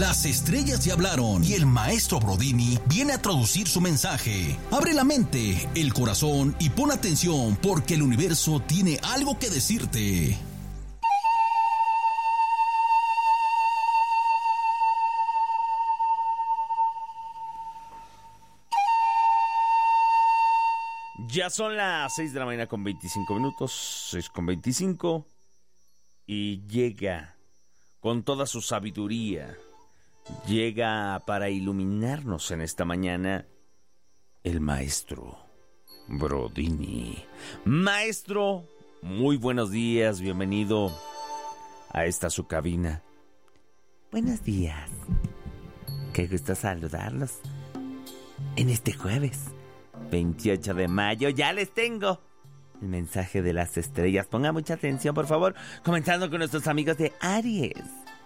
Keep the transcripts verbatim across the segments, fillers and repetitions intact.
Las estrellas ya hablaron y el maestro Brodini viene a traducir su mensaje. Abre la mente, el corazón y pon atención porque el universo tiene algo que decirte. Ya son las seis de la mañana con veinticinco minutos, seis con veinticinco, y llega con toda su sabiduría, llega para iluminarnos en esta mañana el maestro Brodini. Maestro, muy buenos días, bienvenido a esta su cabina. Buenos días, qué gusto saludarlos en este jueves veintiocho de mayo. Ya les tengo el mensaje de las estrellas. Ponga mucha atención, por favor. Comenzando con nuestros amigos de Aries.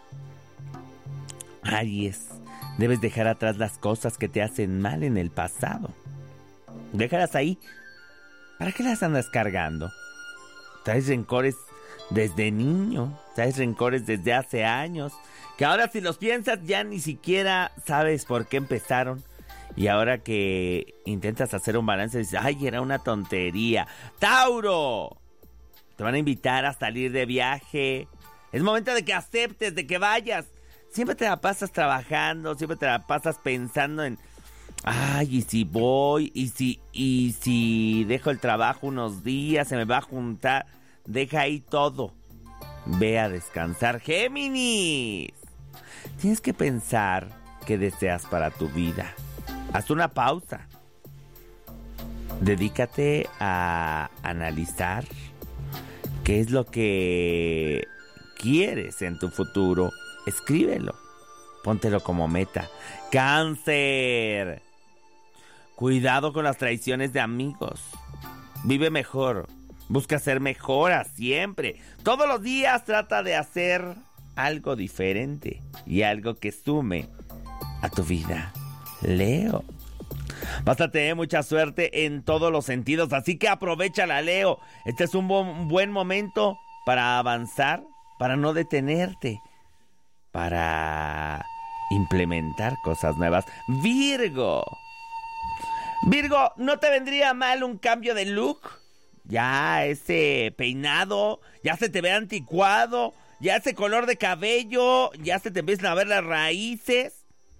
Aries, debes dejar atrás las cosas que te hacen mal en el pasado. Déjalas ahí. ¿Para qué las andas cargando? Traes rencores desde niño. Traes rencores desde hace años. Que ahora si los piensas ya ni siquiera sabes por qué empezaron. Y ahora que intentas hacer un balance, dices, ay, era una tontería. ¡Tauro! Te van a invitar a salir de viaje. Es momento de que aceptes, de que vayas. Siempre te la pasas trabajando, siempre te la pasas pensando en, ay, y si voy, y si, y si dejo el trabajo unos días, se me va a juntar. Deja ahí todo. Ve a descansar. ¡Géminis! Tienes que pensar qué deseas para tu vida. Haz una pausa. Dedícate a analizar qué es lo que quieres en tu futuro. Escríbelo. Póntelo como meta. Cáncer. Cuidado con las traiciones de amigos. Vive mejor. Busca ser mejora siempre. Todos los días trata de hacer algo diferente y algo que sume a tu vida. Leo, vas a tener mucha suerte en todos los sentidos, así que aprovechala, Leo. Este es un bu- buen momento para avanzar, para no detenerte, para implementar cosas nuevas. Virgo, Virgo, ¿no te vendría mal un cambio de look? Ya ese peinado, ya se te ve anticuado, ya ese color de cabello, ya se te empiezan a ver las raíces.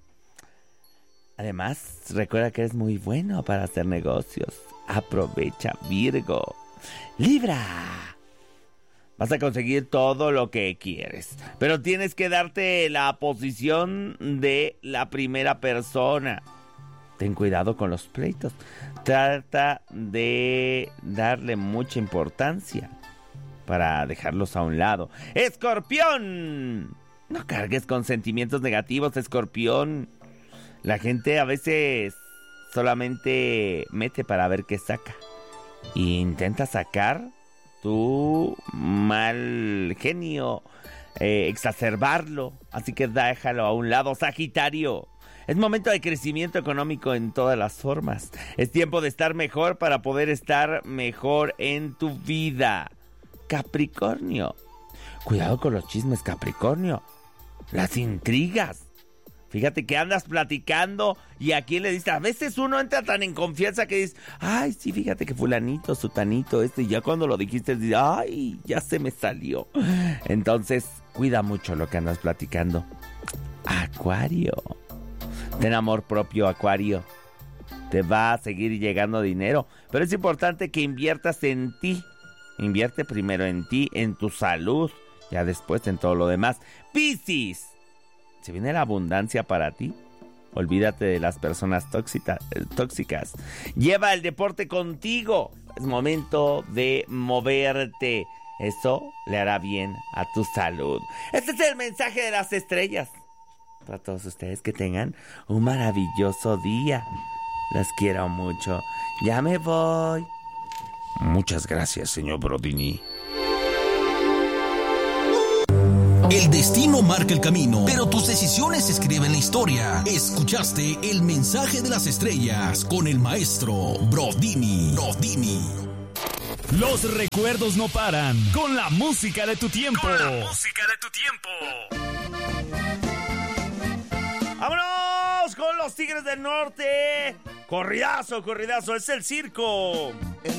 Además, recuerda que eres muy bueno para hacer negocios. Aprovecha, Virgo. Libra. Vas a conseguir todo lo que quieres, pero tienes que darte la posición de la primera persona. Ten cuidado con los pleitos. Trata de darle mucha importancia para dejarlos a un lado. ¡Escorpión! No cargues con sentimientos negativos, Escorpión. La gente a veces solamente mete para ver qué saca. E intenta sacar tu mal genio, eh, exacerbarlo. Así que déjalo a un lado, Sagitario. Es momento de crecimiento económico en todas las formas. Es tiempo de estar mejor para poder estar mejor en tu vida. Capricornio. Cuidado con los chismes, Capricornio. Las intrigas. Fíjate que andas platicando y a quién le dices. A veces uno entra tan en confianza que dices, ay, sí, fíjate que fulanito, sutanito, este. Y ya cuando lo dijiste, dices, ay, ya se me salió. Entonces, cuida mucho lo que andas platicando. Acuario. Ten amor propio, Acuario. Te va a seguir llegando dinero. Pero es importante que inviertas en ti. Invierte primero en ti, en tu salud. Ya después en todo lo demás. Piscis. ¿Se viene la abundancia para ti? Olvídate de las personas tóxica, tóxicas. Lleva el deporte contigo. Es momento de moverte. Eso le hará bien a tu salud. Este es el mensaje de las estrellas. Para todos ustedes que tengan un maravilloso día. Los quiero mucho. Ya me voy. Muchas gracias, señor Brodini. El destino marca el camino, pero tus decisiones escriben la historia. Escuchaste el mensaje de las estrellas con el maestro Brodini. Brodini. Los recuerdos no paran con la música de tu tiempo. Con la música de tu tiempo. los Tigres del Norte. Corridazo, corridazo, es el circo.